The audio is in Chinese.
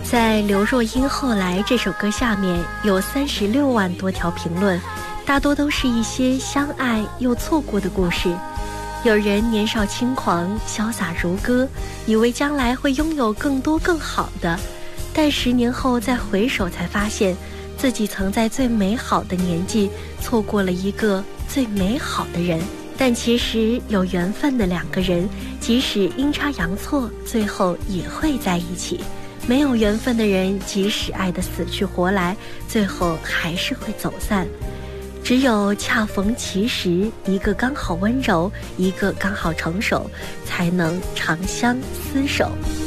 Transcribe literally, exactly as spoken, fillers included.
在刘若英后来这首歌下面有三十六万多条评论，大多都是一些相爱又错过的故事。有人年少轻狂，潇洒如歌，以为将来会拥有更多更好的，但十年后再回首才发现，自己曾在最美好的年纪错过了一个最美好的人。但其实有缘分的两个人，即使阴差阳错，最后也会在一起。没有缘分的人，即使爱得死去活来，最后还是会走散。只有恰逢其时，一个刚好温柔，一个刚好成熟，才能长相厮守。